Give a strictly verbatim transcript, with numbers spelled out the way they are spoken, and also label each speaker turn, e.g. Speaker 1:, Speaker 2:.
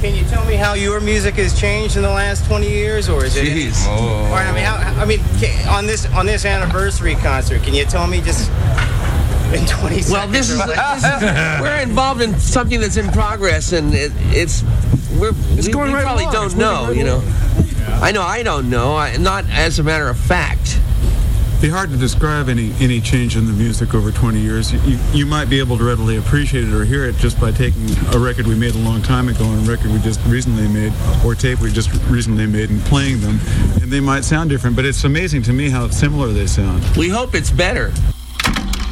Speaker 1: can you tell me how your music has changed in the last twenty years, or is it?
Speaker 2: Jeez.
Speaker 1: Or, I mean, how, I mean, ca- on this on this anniversary concert, can you tell me just in twenty seconds?
Speaker 2: Well, this is,
Speaker 1: or less?
Speaker 2: this is we're involved in something that's in progress, and it, it's we're
Speaker 3: It's
Speaker 2: we,
Speaker 3: going
Speaker 2: we
Speaker 3: right
Speaker 2: probably
Speaker 3: along.
Speaker 2: don't
Speaker 3: It's moving
Speaker 2: know,
Speaker 3: right
Speaker 2: you know.
Speaker 3: along.
Speaker 2: I know I don't know. I, not as a matter of fact.
Speaker 4: It'd be hard to describe any any change in the music over twenty years. You, you, you might be able to readily appreciate it or hear it just by taking a record we made a long time ago and a record we just recently made, or tape we just recently made, and playing them, and they might sound different, but it's amazing to me how similar they sound.
Speaker 2: We hope it's better.